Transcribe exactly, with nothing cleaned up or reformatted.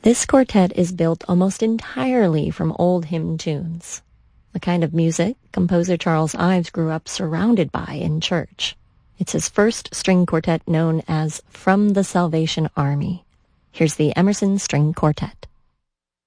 This quartet is built almost entirely from old hymn tunes, the kind of music composer Charles Ives grew up surrounded by in church. It's his first string quartet known as From the Salvation Army. Here's the Emerson String Quartet.